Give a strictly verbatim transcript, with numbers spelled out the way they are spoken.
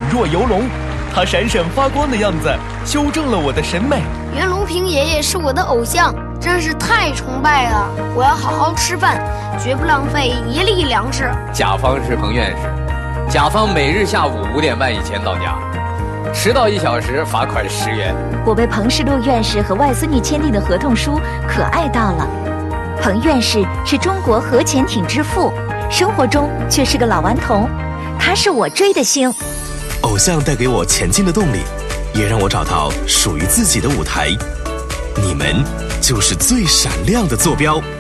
若游龙，他闪闪发光的样子修正了我的审美。 袁隆平爷爷是我的偶像，真是太崇拜了！我要好好吃饭，绝不浪费一粒粮食。 甲方是彭院士，甲方每日下午五点半以前到家，迟到一小时罚款十元。 我被彭世禄院士和外孙女签订的合同书可爱到了。彭院士是中国核潜艇之父，生活中却是个老顽童，他是我追的星。 偶像带给我前进的动力，也让我找到属于自己的舞台。你们就是最闪亮的坐标。